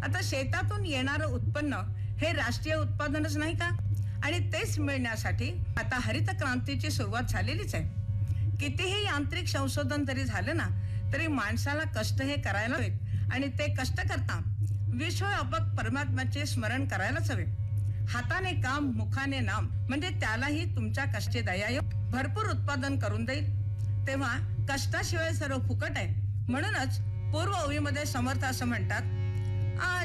आता शेतातून येणारं उत्पन्न हे राष्ट्रीय उत्पादनच नाही का? आणि तेच मिळण्यासाठी आता हरित क्रांतीची सुरुवात झालेलीच आहे. कितीही यांत्रिक संशोधन जरी झालं ना, तरी माणसाला कष्ट हे करायला हवेत आणि ते कष्ट करता विश्वव्यापक परमात्म्याचे स्मरण करायलाच हवे. हाताने काम मुखाने नाम म्हणजे त्यालाही तुमच्या कष्टाची दया येईल, भरपूर उत्पादन करून देईल. तेव्हा कष्टाशिवाय सर्व फुकट आहे. म्हणूनच पूर्व ओवीमध्ये समर्थ असं म्हणतात,